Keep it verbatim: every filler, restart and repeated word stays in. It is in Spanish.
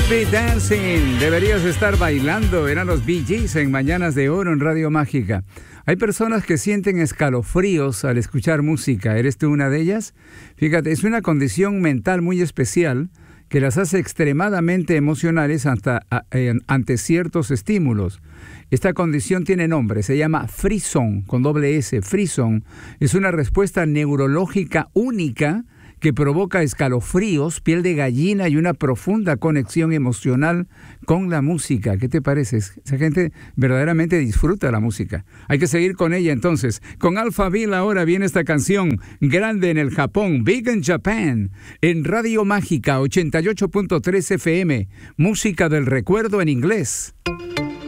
be dancing. Deberías estar bailando. Eran los Bee Gees en Mañanas de Oro en Radio Mágica. Hay personas que sienten escalofríos al escuchar música. ¿Eres tú una de ellas? Fíjate, es una condición mental muy especial que las hace extremadamente emocionales ante, ante ciertos estímulos. Esta condición tiene nombre, se llama frisson, con doble S. Frisson es una respuesta neurológica única que provoca escalofríos, piel de gallina y una profunda conexión emocional con la música. ¿Qué te parece? Esa gente verdaderamente disfruta la música. Hay que seguir con ella entonces. Con Alphaville ahora viene esta canción, grande en el Japón, Big in Japan, en Radio Mágica ochenta y ocho punto tres F M, música del recuerdo en inglés.